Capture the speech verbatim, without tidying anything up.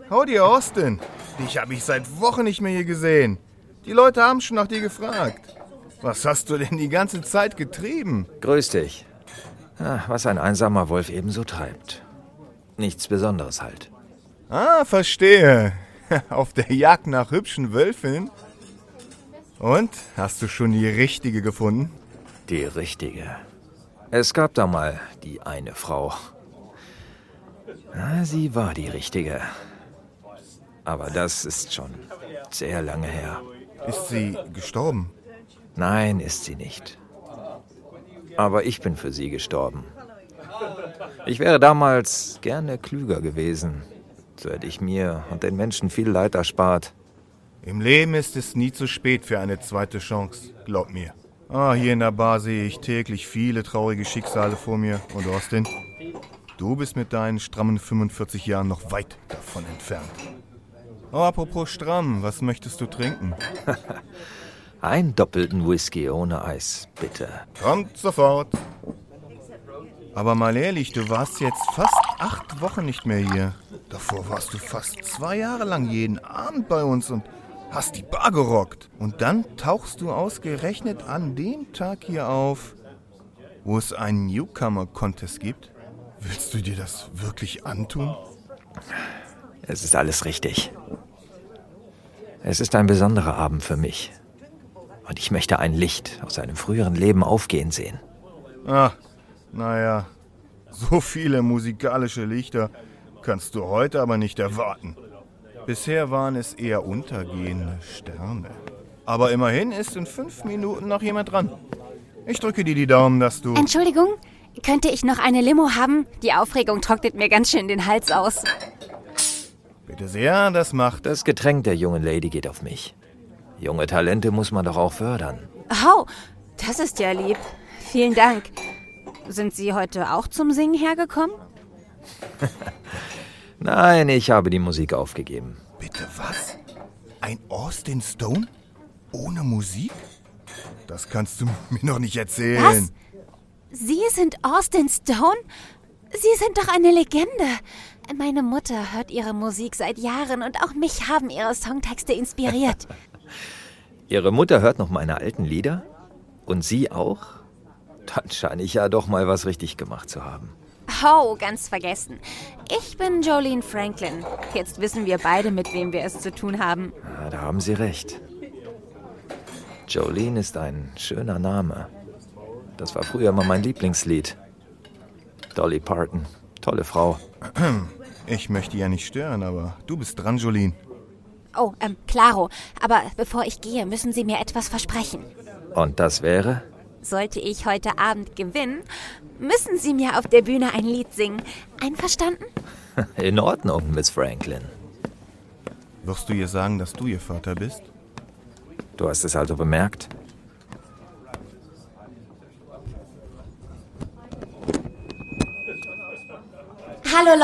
Howdy, Austin. Dich habe ich seit Wochen nicht mehr hier gesehen. Die Leute haben schon nach dir gefragt. Was hast du denn die ganze Zeit getrieben? Grüß dich. Ja, was ein einsamer Wolf ebenso treibt. Nichts Besonderes halt. Ah, verstehe. Auf der Jagd nach hübschen Wölfen? Und? Hast du schon die richtige gefunden? Die richtige. Es gab da mal die eine Frau. Na, sie war die richtige. Aber das ist schon sehr lange her. Ist sie gestorben? Nein, ist sie nicht. Aber ich bin für sie gestorben. Ich wäre damals gerne klüger gewesen. So hätte ich mir und den Menschen viel Leid erspart. Im Leben ist es nie zu spät für eine zweite Chance, glaub mir. Ah, hier in der Bar sehe ich täglich viele traurige Schicksale vor mir. Und Austin, du bist mit deinen strammen fünfundvierzig Jahren noch weit davon entfernt. Oh, apropos stramm, was möchtest du trinken? Einen doppelten Whisky ohne Eis, bitte. Kommt sofort. Aber mal ehrlich, du warst jetzt fast acht Wochen nicht mehr hier. Davor warst du fast zwei Jahre lang jeden Abend bei uns und hast die Bar gerockt. Und dann tauchst du ausgerechnet an dem Tag hier auf, wo es einen Newcomer-Contest gibt. Willst du dir das wirklich antun? Es ist alles richtig. Es ist ein besonderer Abend für mich. Und ich möchte ein Licht aus einem früheren Leben aufgehen sehen. Ah, naja, so viele musikalische Lichter kannst du heute aber nicht erwarten. Bisher waren es eher untergehende Sterne. Aber immerhin ist in fünf Minuten noch jemand dran. Ich drücke dir die Daumen, dass du... Entschuldigung, könnte ich noch eine Limo haben? Die Aufregung trocknet mir ganz schön den Hals aus. Bitte sehr, das macht... Das Getränk der jungen Lady geht auf mich. Junge Talente muss man doch auch fördern. Oh, das ist ja lieb. Vielen Dank. Sind Sie heute auch zum Singen hergekommen? Nein, ich habe die Musik aufgegeben. Bitte was? Ein Austin Stone? Ohne Musik? Das kannst du mir noch nicht erzählen. Was? Sie sind Austin Stone? Sie sind doch eine Legende. Meine Mutter hört Ihre Musik seit Jahren und auch mich haben Ihre Songtexte inspiriert. Ihre Mutter hört noch meine alten Lieder? Und Sie auch? Dann scheine ich ja doch mal was richtig gemacht zu haben. Oh, ganz vergessen. Ich bin Jolene Franklin. Jetzt wissen wir beide, mit wem wir es zu tun haben. Ja, da haben Sie recht. Jolene ist ein schöner Name. Das war früher immer mein Lieblingslied. Dolly Parton. Tolle Frau. Ich möchte ja nicht stören, aber du bist dran, Jolene. Oh, ähm, klaro. Aber bevor ich gehe, müssen Sie mir etwas versprechen. Und das wäre? Sollte ich heute Abend gewinnen, müssen Sie mir auf der Bühne ein Lied singen. Einverstanden? In Ordnung, Miss Franklin. Wirst du ihr sagen, dass du ihr Vater bist? Du hast es also bemerkt?